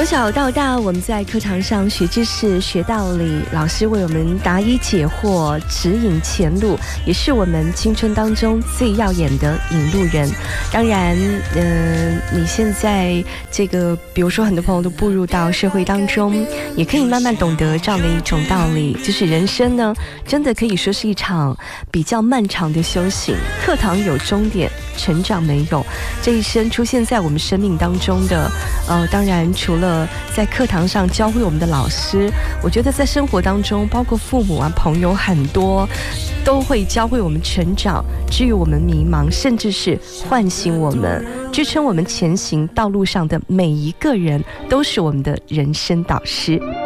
小到大，我们在课堂上学知识、学道理，老师为我们答疑解惑、指引前路，也是我们青春当中最耀眼的引路人。当然，你现在这个，比如说很多朋友都步入到社会当中，也可以慢慢懂得这样的一种道理，就是人生呢，真的可以说是一场比较漫长的修行。课堂有终点，成长没有。这一生出现在我们生命当中的，当然除了在课堂上教会我们的老师，我觉得在生活当中，包括父母啊、朋友很多，都会教会我们成长，治愈我们迷茫，甚至是唤醒我们，支撑我们前行道路上的每一个人，都是我们的人生导师。